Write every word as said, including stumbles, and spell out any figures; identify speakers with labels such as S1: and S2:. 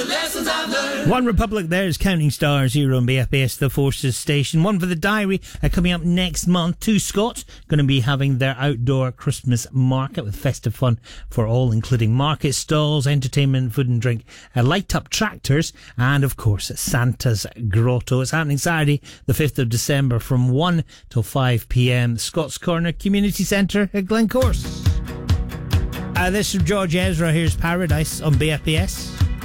S1: lessons I've learned.
S2: One Republic there is Counting Stars here on B F B S The Forces Station. One for the diary uh, coming up next month. Two Scots going to be having their outdoor Christmas market with festive fun for all, including market stalls, entertainment, food and drink, uh, light up tractors, and of course Santa's Grotto. It's happening Saturday the fifth of December from one till five p.m. Scots Corner Community Centre at Glencorse. Uh, this is George Ezra. Here's Paradise on B F B S.